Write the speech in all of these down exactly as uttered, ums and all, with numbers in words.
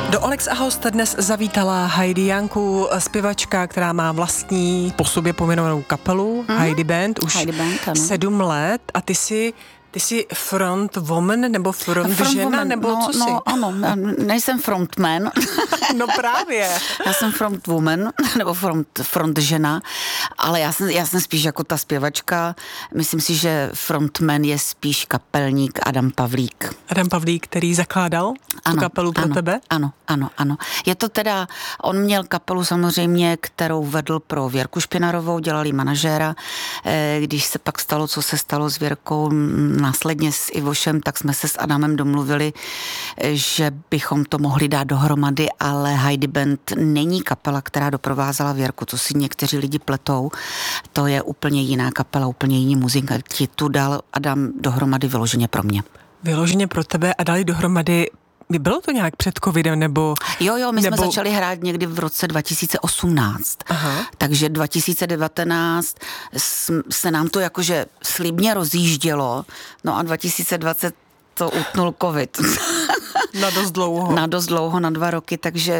Do Alex a host dnes zavítala Heidi Janku, zpěvačka, která má vlastní po sobě pomenovanou kapelu mm-hmm. Heidi Band už Heidi Band, sedm let a ty si Ty jsi front woman nebo front, front žena, woman, nebo no, co jsi? No ano, nejsem frontman. No právě. Já jsem front woman, nebo front, front žena, ale já jsem, já jsem spíš jako ta zpěvačka. Myslím si, že frontman je spíš kapelník Adam Pavlík. Adam Pavlík, který zakládal ano, tu kapelu pro ano, tebe? Ano, ano, ano. Je to teda, on měl kapelu samozřejmě, kterou vedl pro Věrku Špinarovou, dělal jí manažéra. Když se pak stalo, co se stalo s Věrkou, následně s Ivošem, tak jsme se s Adamem domluvili, že bychom to mohli dát dohromady, ale Heidi Band není kapela, která doprovázela Věrku, to si někteří lidi pletou. To je úplně jiná kapela, úplně jiný muzika. Ti tu dal Adam dohromady vyloženě pro mě. Vyloženě pro tebe a dali dohromady. Bylo to nějak před covidem, nebo... Jo, jo, my nebo... jsme začali hrát někdy v roce dva tisíce osmnáct. Aha. Takže dva tisíce devatenáct se nám to jakože slibně rozjíždělo, no a dva tisíce dvacet to utnul covid. Na dost dlouho. Na dost dlouho, na dva roky, takže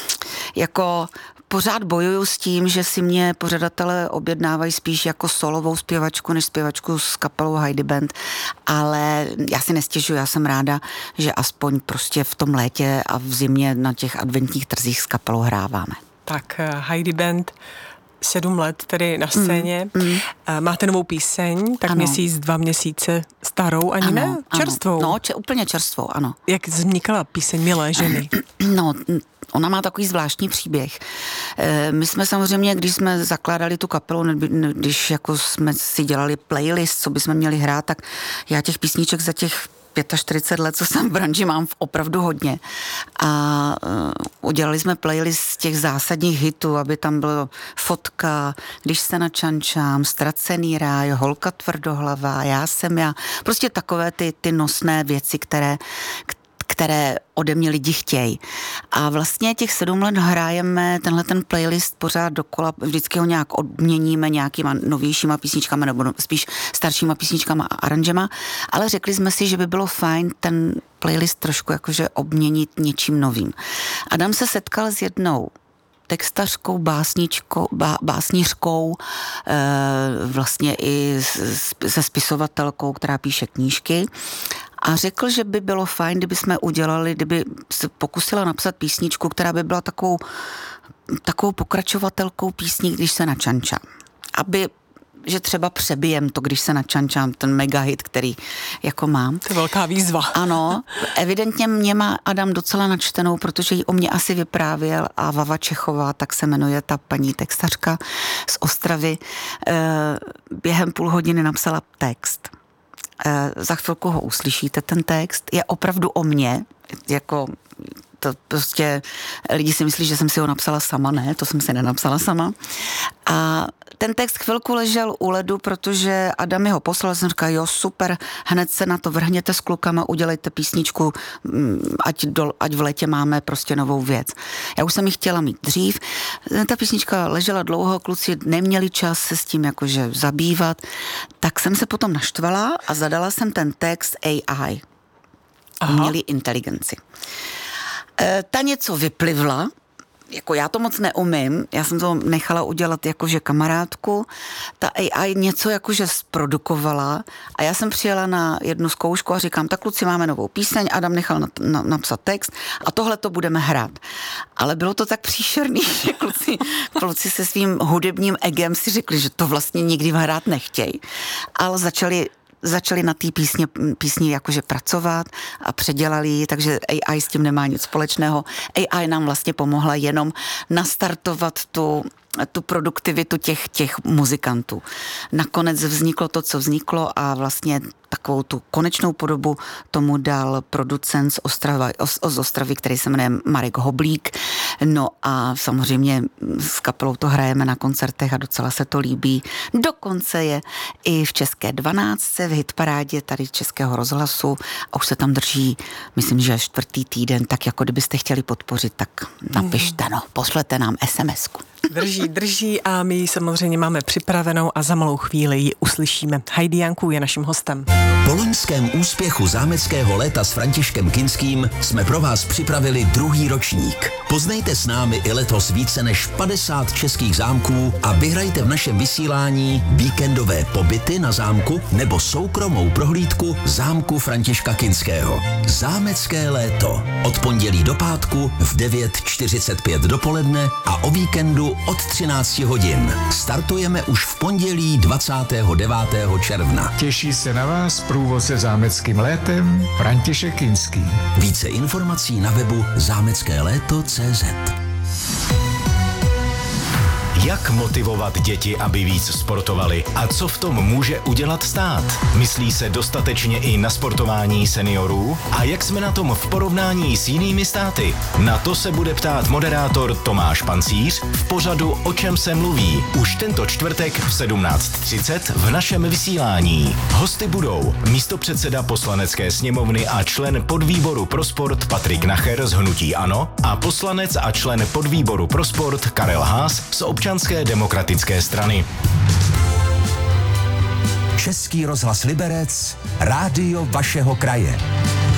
jako pořád bojuju s tím, že si mě pořadatelé objednávají spíš jako solovou zpěvačku, než zpěvačku s kapelou Heidi Band, ale já si nestěžuji, já jsem ráda, že aspoň prostě v tom létě a v zimě na těch adventních trzích s kapelou hráváme. Tak Heidi Band sedm let tedy na scéně. Mm, mm. Máte novou píseň, tak ano. měsíc, dva měsíce starou, ani ano, ne? Čerstvou. Ano. No, če, úplně čerstvou, ano. Jak vznikala píseň Milé ženy? No, ona má takový zvláštní příběh. My jsme samozřejmě, když jsme zakládali tu kapelu, když jako jsme si dělali playlist, co bychom měli hrát, tak já těch písniček za těch čtyřicet pět let, co jsem v branži, mám opravdu hodně. A uh, udělali jsme playlist těch zásadních hitů, aby tam bylo Fotka, Když se načančám, Ztracený ráj, Holka tvrdohlavá, Já jsem já. Prostě takové ty, ty nosné věci, které, které ode mě lidi chtějí. A vlastně těch sedm let hrajeme tenhle ten playlist pořád dokola, vždycky ho nějak odměníme nějakýma novějšíma písničkama nebo spíš staršíma písničkama a aranžema, ale řekli jsme si, že by bylo fajn ten playlist trošku jakože obměnit něčím novým. Adam se setkal s jednou textařkou, básničkou, bá, básnířkou, e, vlastně i se spisovatelkou, která píše knížky. A řekl, že by bylo fajn, kdyby jsme udělali, kdyby se pokusila napsat písničku, která by byla takovou, takovou pokračovatelkou písní, Když se načančám. Aby, že třeba přebijem to, Když se načančám, ten mega hit, který jako mám. To je velká výzva. Ano, evidentně mě má Adam docela načtenou, protože ji o mě asi vyprávěl a Vava Čechová, tak se jmenuje ta paní textařka z Ostravy, během půl hodiny napsala text. Za chvilku ho uslyšíte, ten text je opravdu o mně, jako to prostě lidi si myslí, že jsem si ho napsala sama, ne, to jsem si nenapsala sama. A ten text chvilku ležel u ledu, protože Adam mi ho poslal, jsem říkala, jo, super, hned se na to vrhněte s klukama, udělejte písničku, ať, do, ať v létě máme prostě novou věc. Já už jsem ji chtěla mít dřív, ta písnička ležela dlouho, kluci neměli čas se s tím jakože zabývat, tak jsem se potom naštvala a zadala jsem ten text A I, umělý inteligenci. E, ta něco vyplivla, jako já to moc neumím, já jsem to nechala udělat jakože kamarádku, ta A I něco jakože zprodukovala a já jsem přijela na jednu zkoušku a říkám, tak kluci, máme novou píseň, Adam nechal na, na, napsat text a tohle to budeme hrát. Ale bylo to tak příšerný, že kluci, kluci se svým hudebním egem si řekli, že to vlastně nikdy hrát nechtějí. Ale začali začali na té písně, písni jakože pracovat a předělali ji, takže A I s tím nemá nic společného. A I nám vlastně pomohla jenom nastartovat tu, tu produktivitu těch, těch muzikantů. Nakonec vzniklo to, co vzniklo a vlastně takovou tu konečnou podobu tomu dal producent z Ostravy, z Ostravy, který se jmenuje Marek Hoblík. No a samozřejmě s kapelou to hrajeme na koncertech a docela se to líbí. Dokonce je i v České dvanáctce, v hitparádě tady Českého rozhlasu a už se tam drží, myslím, že čtvrtý týden, tak jako kdybyste chtěli podpořit, tak napište, no, pošlete nám es em esku. Drží, drží a my ji samozřejmě máme připravenou a za malou chvíli ji uslyšíme. Heidi Janků je naším hostem. Po loňském úspěchu zámeckého léta s Františkem Kinským jsme pro vás připravili druhý ročník. Poznejte s námi i letos více než padesát českých zámků a vyhrajte v našem vysílání víkendové pobyty na zámku nebo soukromou prohlídku zámku Františka Kinského. Zámecké léto. Od pondělí do pátku v devět čtyřicet pět dopoledne a o víkendu od třináct hodin. Startujeme už v pondělí dvacátého devátého června. Těší se na vás průvodce zámeckým létem František Kinský. Více informací na webu zámecké léto tečka cé zet. Jak motivovat děti, aby víc sportovali a co v tom může udělat stát? Myslí se dostatečně i na sportování seniorů? A jak jsme na tom v porovnání s jinými státy? Na to se bude ptát moderátor Tomáš Pancíř v pořadu O čem se mluví už tento čtvrtek v sedmnáct třicet v našem vysílání. Hosty budou místopředseda Poslanecké sněmovny a člen podvýboru pro sport Patrik Nacher z hnutí ANO a poslanec a člen podvýboru pro sport Karel Haas z Občanské demokratické strany. Český rozhlas Liberec, rádio vašeho kraje.